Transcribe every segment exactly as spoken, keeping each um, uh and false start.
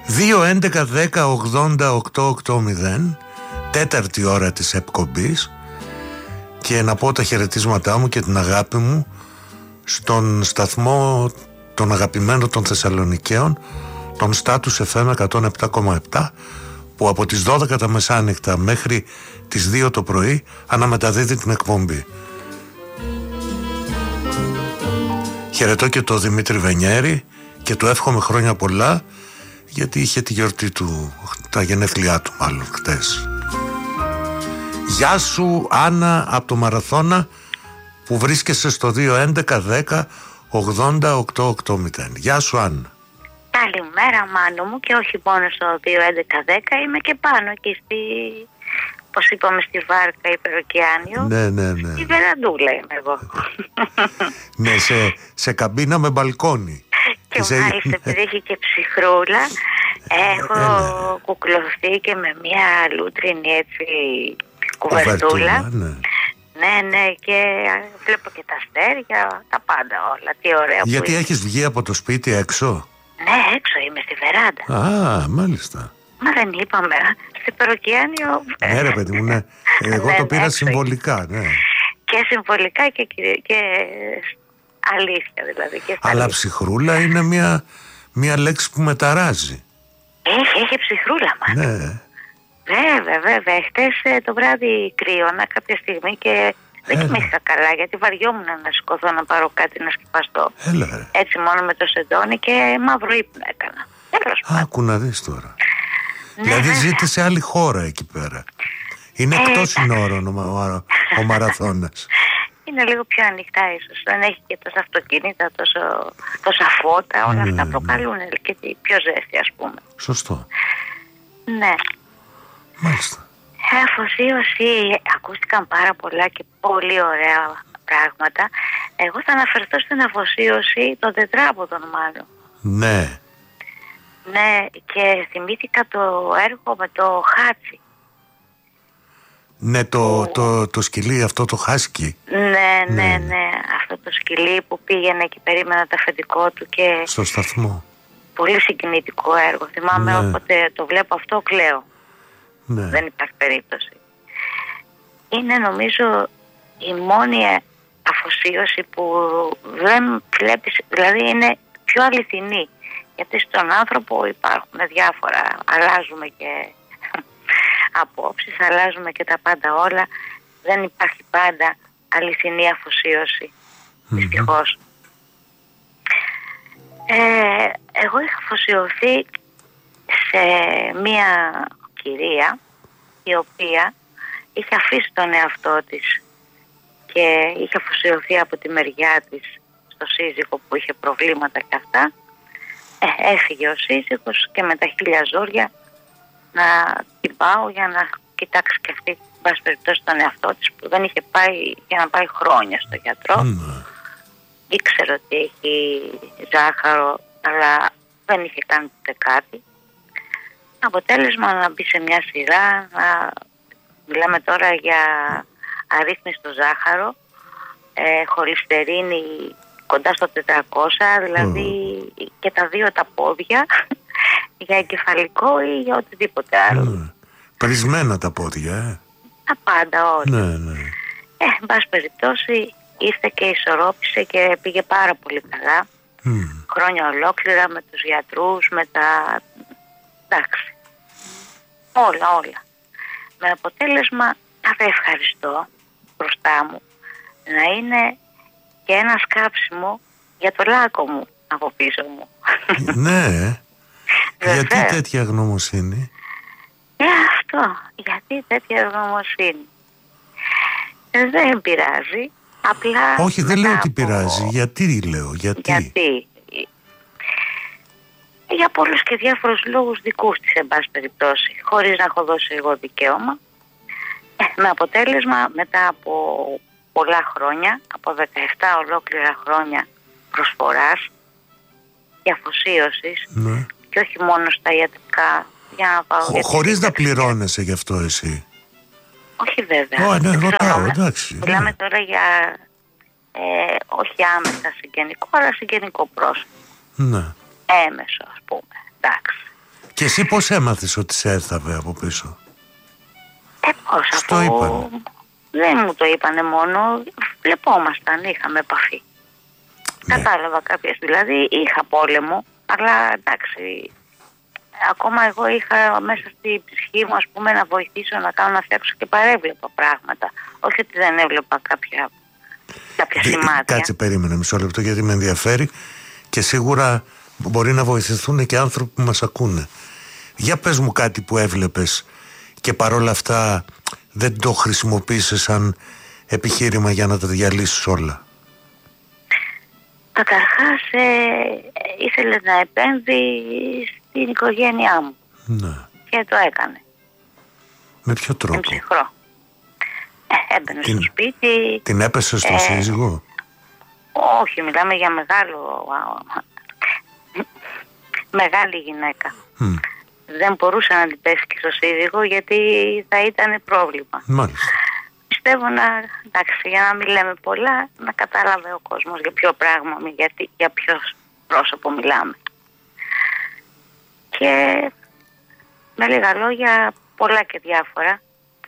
δύο έντεκα δέκα ογδόντα οκτώ ογδόντα, τέταρτη ώρα της εκπομπής, και να πω τα χαιρετίσματά μου και την αγάπη μου στον σταθμό των αγαπημένων των Θεσσαλονικαίων, τον Status εφ εμ εκατόν επτά κόμμα επτά, που από τις δώδεκα τα μεσάνυχτα μέχρι τις δύο το πρωί αναμεταδίδει την εκπομπή. Χαιρετώ και το Δημήτρη Βενιέρη και του εύχομαι χρόνια πολλά, γιατί είχε τη γιορτή του, τα γενέθλιά του μάλλον χτες. Γεια σου Άννα από το Μαραθώνα, που βρίσκεσαι στο δύο έντεκα δέκα ογδόντα οκτώ ογδόντα. Γεια σου Άννα. Καλημέρα Μάνο μου, και όχι μόνο στο δύο έντεκα δέκα, είμαι και πάνω εκεί στη, πώς είπαμε, στη βάρκα υπεροκειάνιο. Ναι, ναι, ναι. Στη βεραντούλα είμαι εγώ. Ναι, σε, σε καμπίνα με μπαλκόνι. Και σε... μάλιστα επειδή έχει και ψυχρούλα, έχω Έλα. κουκλωθεί και με μια λούτρινη έτσι κουβερτούλα. Ναι. Ναι, ναι, και βλέπω και τα αστέρια, τα πάντα όλα. Τι ωραία. Γιατί που έχεις βγει από το σπίτι έξω? Ναι, έξω είμαι στη βεράντα. Α, μάλιστα. Μα δεν είπαμε, στο υπεροκειάνιο. Ναι ρε παιδί μου, ναι. Εγώ ναι, το πήρα έξω. συμβολικά, ναι. Και συμβολικά και, και αλήθεια δηλαδή. Και Αλλά αλήθεια. Ψυχρούλα είναι μια, μια λέξη που μεταράζει. Έχει, έχει ψυχρούλα μας. Ναι. Βέβαια, βέβαια. Χτες το βράδυ κρύωνα κάποια στιγμή και δεν κοιμήθηκα καλά, γιατί βαριόμουν να σηκωθώ να πάρω κάτι να σκεπαστώ. Έλα, ρε. Έτσι μόνο με το σεντόνι και μαύρο ύπνο έκανα. Άκου να δεις τώρα. Ναι. Δηλαδή ζείτε σε άλλη χώρα εκεί πέρα. Είναι ε, εκτός συνόρων ο, ο, ο Μαραθώνας. Είναι λίγο πιο ανοιχτά ίσως. Δεν έχει και τόσα αυτοκίνητα, τόσο, τόσα φώτα. Όλα ναι, αυτά ναι. προκαλούν και πιο ζέστη, ας πούμε. Σωστό. Ναι. Μάλιστα. Αφοσίωση, ακούστηκαν πάρα πολλά και πολύ ωραία πράγματα. Εγώ θα αναφερθώ στην αφοσίωση των τετράποδων μάλλον. Ναι. Ναι, και θυμήθηκα το έργο με το Χάτσι. Ναι, το, το, το, το σκυλί αυτό το χάσκι. Ναι, ναι, ναι, ναι. Αυτό το σκυλί που πήγαινε και περίμενα το αφεντικό του και... Στο σταθμό. Πολύ συγκινητικό έργο. Θυμάμαι ναι. Όποτε το βλέπω αυτό κλαίω. Ναι. Δεν υπάρχει περίπτωση. Είναι νομίζω η μόνη αφοσίωση που δεν βλέπεις, δηλαδή είναι πιο αληθινή. Γιατί στον άνθρωπο υπάρχουν διάφορα, αλλάζουμε και απόψεις, αλλάζουμε και τα πάντα όλα. Δεν υπάρχει πάντα αληθινή αφοσίωση, mm-hmm. δυστυχώς. Ε, εγώ είχα αφοσιωθεί σε μία κυρία η οποία είχε αφήσει τον εαυτό της και είχε αφοσιωθεί από τη μεριά της στο σύζυγο που είχε προβλήματα και αυτά. Ε, έφυγε ο σύζυγος και με τα χίλια ζόρια να την πάω για να κοιτάξει και αυτή, εν πάση περιπτώσει, τον εαυτό της που δεν είχε πάει για να πάει χρόνια στο γιατρό. Mm. Ήξερε ότι έχει ζάχαρο, αλλά δεν είχε κάνει ούτε κάτι. Αποτέλεσμα να μπει σε μια σειρά, να μιλάμε τώρα για αρρύθμιστο ζάχαρο, ε, χολυστερίνη κοντά στο τετρακόσια, δηλαδή mm. και τα δύο τα πόδια για εγκεφαλικό ή για οτιδήποτε άλλο. Mm. Πρισμένα τα πόδια, ε. Τα πάντα όλα. Ναι, ναι. Ε, εν πάση περιπτώσει ήρθε και ισορρόπησε και πήγε πάρα πολύ καλά. Mm. Χρόνια ολόκληρα με τους γιατρούς, με τα... εντάξει. Όλα, όλα. Με αποτέλεσμα κάθε ευχαριστώ μπροστά μου να είναι και ένα σκάψιμο για το λάκκο μου από πίσω μου. Ναι. Γιατί τέτοια γνωμοσύνη? Ε, αυτό. Γιατί τέτοια γνωμοσύνη? Ε, δεν πειράζει. Απλά... Όχι, δεν λέω ότι πειράζει. Γιατί λέω, γιατί? Γιατί? Για πολλούς και διάφορους λόγους δικούς της, εν πάση περιπτώσει, χωρίς να έχω δώσει εγώ δικαίωμα. Ε, με αποτέλεσμα, μετά από πολλά χρόνια, από δεκαεπτά ολόκληρα χρόνια προσφοράς και αφοσίωσης, ναι. Και όχι μόνο στα ιατρικά, για να πάω... Χω, χωρίς να πληρώνεσαι γι' αυτό εσύ? Όχι βέβαια. Oh, ναι, ρωτάω, εντάξει. Μιλάμε ναι. τώρα για ε, όχι άμεσα συγγενικό, αλλά συγγενικό πρόσωπο. Ναι. Έμεσο, ας πούμε. Εντάξει. Και εσύ πώς έμαθες ότι σε έθαβε από πίσω? Ε, πώς, Στο αφού είπανε? δεν μου το είπανε μόνο, βλεπόμασταν, είχαμε επαφή. Ναι. Κατάλαβα κάποιες, δηλαδή είχα πόλεμο, αλλά εντάξει, ακόμα εγώ είχα μέσα στη ψυχή μου, ας πούμε, να βοηθήσω, να κάνω, να φτιάξω και παρέβλεπα πράγματα. Όχι ότι δεν έβλεπα κάποια, κάποια σημάδια. Κάτσε, περίμενε μισό λεπτό, γιατί με ενδιαφέρει και σίγουρα μπορεί να βοηθηθούν και άνθρωποι που μας ακούνε. Για πες μου κάτι που έβλεπες και παρόλα αυτά δεν το χρησιμοποίησες σαν επιχείρημα για να τα διαλύσεις όλα. Καταρχάς ε, ήθελε να επέμβει στην οικογένειά μου. Ναι. Και το έκανε. Με ποιο τρόπο? Με ψυχρό. Ε, έμπαινε την, στο σπίτι. Την έπεσε στο ε, σύζυγο? Όχι, μιλάμε για μεγάλο... μεγάλη γυναίκα. Mm. Δεν μπορούσε να την πέσει και στο σύζυγο γιατί θα ήταν πρόβλημα. Μάλιστα. Πιστεύω να, εντάξει, για να μην λέμε πολλά, να κατάλαβε ο κόσμος για ποιο πράγμα, γιατί, για ποιο πρόσωπο μιλάμε. Και με λίγα λόγια, πολλά και διάφορα,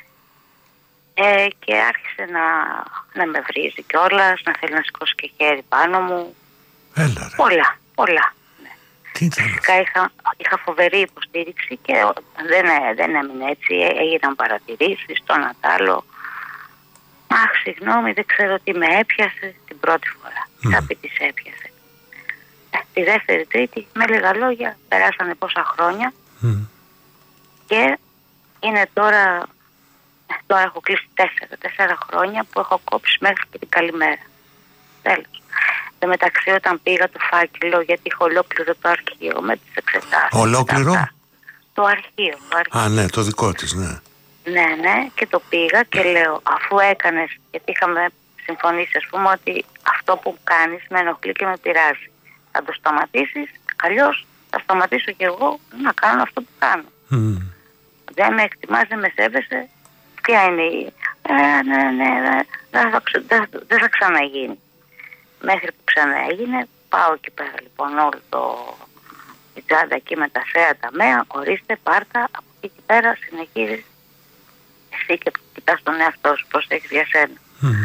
ε, και άρχισε να, να με βρίζει κιόλας, να θέλει να σηκώσει και χέρι πάνω μου. Έλα ρε. Πολλά, πολλά. Φυσικά είχα, είχα φοβερή υποστήριξη και δεν, δεν έμεινε έτσι, έγιναν παρατηρήσεις, το ένα τ' άλλο. Αχ, συγγνώμη, δεν ξέρω τι με έπιασε την πρώτη φορά. Mm. Κάποιοι τις έπιασε. Ε, τη δεύτερη, τρίτη, με λίγα λόγια, περάσανε πόσα χρόνια mm. και είναι τώρα, τώρα έχω κλείσει τέσσερα, τέσσερα χρόνια που έχω κόψει μέχρι και την καλημέρα. Τέλος. Εν τω μεταξύ, όταν πήγα το φάκελο, γιατί είχα ολόκληρο το αρχείο με τις εξετάσεις. Ολόκληρο? Το αρχείο, το αρχείο. Α, ναι, το δικό της, ναι. Ναι, ναι, και το πήγα και λέω, αφού έκανες, γιατί είχαμε συμφωνήσει, ας πούμε, ότι αυτό που κάνεις με ενοχλεί και με πειράζει. Θα το σταματήσεις, αλλιώς θα σταματήσω και εγώ να κάνω αυτό που κάνω. Mm. Δεν με εκτιμάς, δεν με σέβεσαι. Ποια είναι η... Ε, ναι, ναι, δεν θα, δε, δε θα ξαναγίνει. Μέχρι που ξαναέγινε, πάω εκεί πέρα λοιπόν όλο το... η τσάντα εκεί με τα θέα τα μέα, ορίστε, πάρτα, από εκεί και πέρα συνεχίζεις εσύ και κοιτάς τον εαυτό σου, πώς έχεις για σένα. Mm.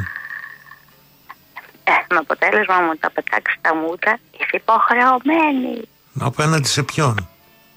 Ε, με αποτέλεσμα μου τα πετάξει τα μούτρα, είσαι υποχρεωμένη. Απέναντι σε ποιον?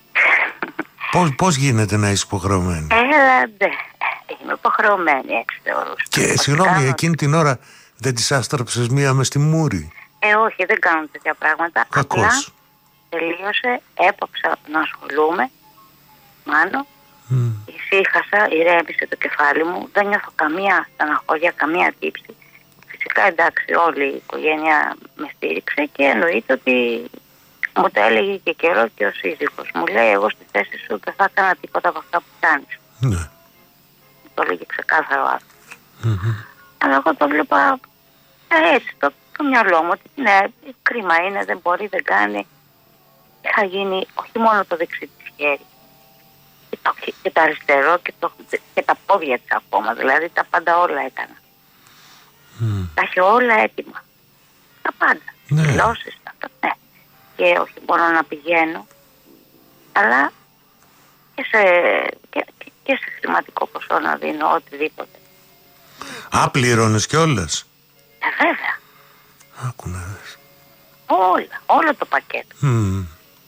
πώς, πώς γίνεται να είσαι υποχρεωμένη? Έλα, ναι, είμαι υποχρεωμένη, έτσι θεωρούσα. Και συγγνώμη, κάνω... εκείνη την ώρα δεν της άστραψες μία μες στη μούρη? Ε, όχι, δεν κάνω τέτοια πράγματα. Κακώς. Απλά τελείωσε, έπαψα να ασχολούμαι, Μάνο. Mm. Ησύχασα, ηρέμησε το κεφάλι μου, δεν νιώθω καμία στεναχώρια, καμία τύψη. Φυσικά εντάξει, όλη η οικογένεια με στήριξε και εννοείται ότι μου το έλεγε και καιρό και ο σύζυγος. Μου λέει, εγώ στη θέση σου δεν θα έκανα τίποτα από αυτά που κάνεις. Ναι. Μου το έλεγε ξεκάθαρο άνθρωπος. Mm-hmm. Αλλά εγώ το βλέπα ε, έτσι, το, το μυαλό μου, ότι ναι, κρίμα είναι, δεν μπορεί, δεν κάνει. Είχα γίνει όχι μόνο το δεξί της χέρι, και το, και το αριστερό και, το, και τα πόδια της ακόμα, δηλαδή τα πάντα όλα έκανα. Mm. Τα είχε όλα έτοιμα. Τα πάντα. Ναι. Γλώσσες, τα, τα, ναι. Και όχι μπορώ να πηγαίνω, αλλά και σε, και, και σε χρηματικό ποσό να δίνω οτιδήποτε. Α, πλήρωνες κιόλας? Ε, βέβαια. Άκου να δεις. Όλα, όλο το πακέτο. Mm.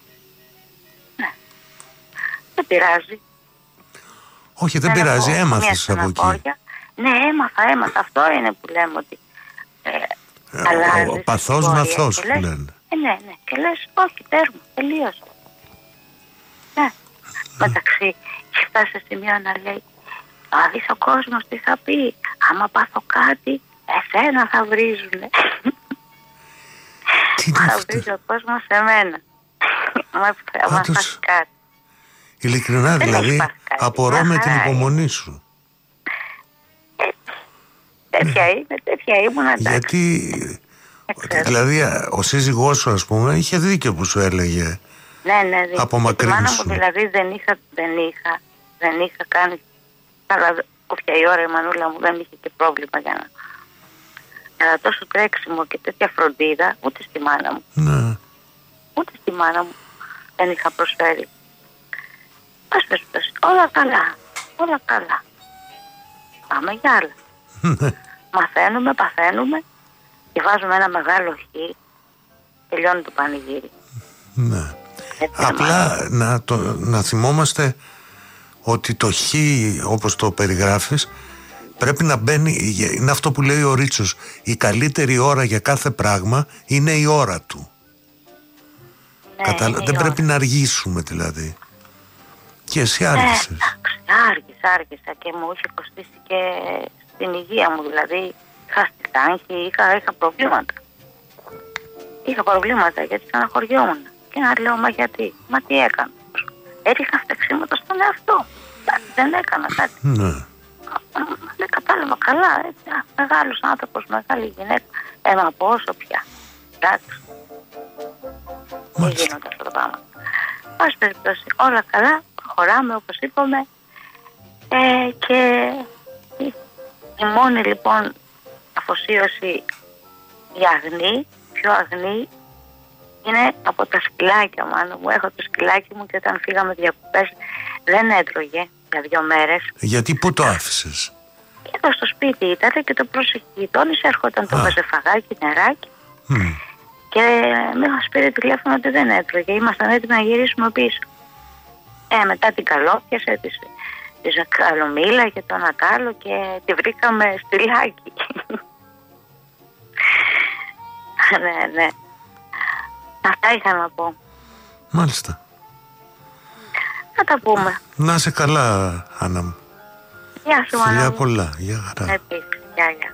Ναι. Δεν πειράζει. Όχι, δεν, δεν πειράζει, έμαθες από εκεί. Ναι, έμαθα, έμαθα. Αυτό είναι που λέμε ότι... Ε, ε, ο, ο παθός μαθός που λες, λένε. Ε, ναι, ναι. Και λες, όχι, τέρμα, τελείωσε. Ναι. Μεταξύ, έχει φτάσει σε σημείο να λέει, θα δεις ο κόσμος τι θα πει. Άμα πάθω κάτι, εσένα θα βρίζουνε. Τι θα βρίζει ο κόσμος σε μένα. Άμα πάθει κάτι. Ειλικρινά δηλαδή, απορώ με την υπομονή σου. Τέτοια είναι, τέτοια ήμουν, εντάξει. Γιατί, δηλαδή, ο σύζυγός σου, ας πούμε, είχε δίκιο που σου έλεγε. Ναι, ναι, δίκιο. Απομακρύνσου. Η μάνα μου δηλαδή δεν είχα, δεν είχα, δεν είχα κάνει, αλλά όποια η ώρα η μανούλα μου δεν είχε και πρόβλημα για να... Αλλά τόσο τρέξιμο και τέτοια φροντίδα, ούτε στη μάνα μου. Ναι. Ούτε στη μάνα μου δεν είχα προσφέρει. Πας περιπτώσει, όλα καλά, όλα καλά. Πάμε για άλλα. Μαθαίνουμε, παθαίνουμε και βάζουμε ένα μεγάλο χ. Τελειώνει το πανηγύρι. Ναι. Απλά να, το, να θυμόμαστε ότι το χ, όπως το περιγράφεις, πρέπει να μπαίνει, είναι αυτό που λέει ο Ρίτσος, η καλύτερη ώρα για κάθε πράγμα είναι η ώρα του. Ναι, Καταλα... Δεν πρέπει ώρα να αργήσουμε δηλαδή. Και εσύ άργησες. Ε, εντάξει, άργησα, άργησα και μου είχε κοστίσει και στην υγεία μου, δηλαδή είχα στιτάνχη, είχα, είχα προβλήματα. Είχα προβλήματα γιατί στεναχωριόμουν. Και να λέω, μα γιατί, μα τι έκανα. Έριχα φταξίματα στον εαυτό. Δεν έκανα κάτι. Ναι. Δεν κατάλαβα καλά, έτσι. Μεγάλος άνθρωπος, μεγάλη γυναίκα. Ε, μα πόσο πια. Εντάξει. Δεν γίνονται αυτά τα πράγματα. Πάση περιπτώσει, όλα καλά. Προχωράμε όπως είπαμε. Ε, και η μόνη λοιπόν αφοσίωση η αγνή, πιο αγνή, είναι από τα σκυλάκια μάλλον μου. Έχω το σκυλάκι μου και όταν φύγαμε διακοπές δεν έτρωγε για δύο μέρες. Γιατί πού το άφησες? Και εδώ στο σπίτι ήταν και το πρόσεχε η γειτόνισσα, έρχονταν το βάζε φαγάκι, νεράκι. Mm. Και με μας πήρε τηλέφωνο ότι δεν έτρωγε. Ήμασταν έτοιμοι να γυρίσουμε πίσω. Ε, μετά την καλόπιασε, τη, τη καλομήλα και το Νατάλο και τη βρήκαμε στυλάκι. Ναι, ναι. Αυτά είχα να πω. Μάλιστα. Θα τα πούμε. Να είσαι καλά, Άννα μου. Γεια σου, Άννα μου. Φιλιά πολλά. Γεια χαρά. Επίσης. Γεια, γεια.